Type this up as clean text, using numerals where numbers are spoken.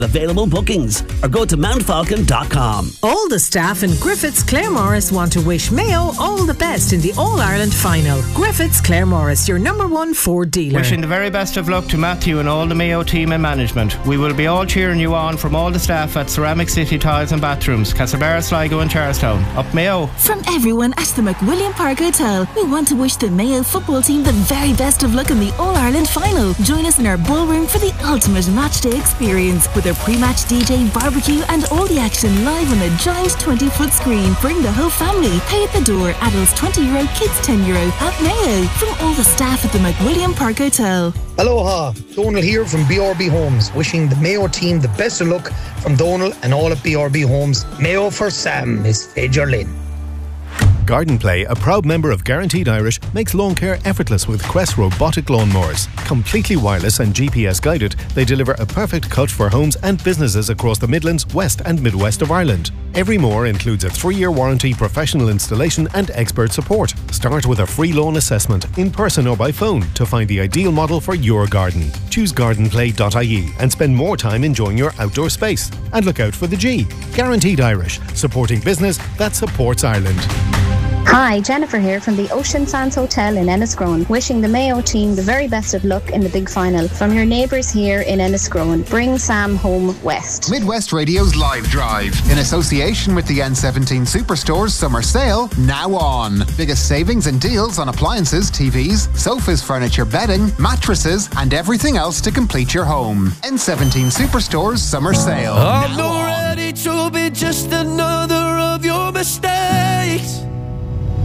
Available bookings, or go to mountfalcon.com. All the staff in Griffiths Claremorris want to wish Mayo all the best in the All-Ireland final. Griffiths Claremorris, your #1 Ford dealer. Wishing the very best of luck to Matthew and all the Mayo team and management. We will be all cheering you on from all the staff at Ceramic City Tiles and Bathrooms, Castlebar, Sligo and Charlestown. Up Mayo! From everyone at the McWilliam Park Hotel, we want to wish the Mayo football team the very best of luck in the All-Ireland final. Join us in our ballroom for the ultimate matchday experience with a pre-match DJ, barbecue and all the action live on a giant 20-foot screen. Bring the whole family. Pay at the door. Adults €20, kids €10 at Mayo. From all the staff at the McWilliam Park Hotel. Aloha, Donal here from BRB Homes, wishing the Mayo team the best of luck from Donal and all at BRB Homes. Mayo for Sam is Fager Lynn. Garden Play, a proud member of Guaranteed Irish, makes lawn care effortless with Quest robotic lawnmowers. Completely wireless and GPS guided, they deliver a perfect cut for homes and businesses across the Midlands, West and Midwest of Ireland. Every mower includes a 3-year warranty, professional installation and expert support. Start with a free lawn assessment, in person or by phone, to find the ideal model for your garden. Choose gardenplay.ie and spend more time enjoying your outdoor space. And look out for the G. Guaranteed Irish, supporting business that supports Ireland. Hi, Jennifer here from the Ocean Sands Hotel in Enniscrone, wishing the Mayo team the very best of luck in the big final. From your neighbours here in Enniscrone, bring Sam home west. Midwest Radio's Live Drive, in association with the N17 Superstores Summer Sale, now on. Biggest savings and deals on appliances, TVs, sofas, furniture, bedding, mattresses and everything else to complete your home. N17 Superstores Summer Sale. I'm not ready to be just another of your mistakes.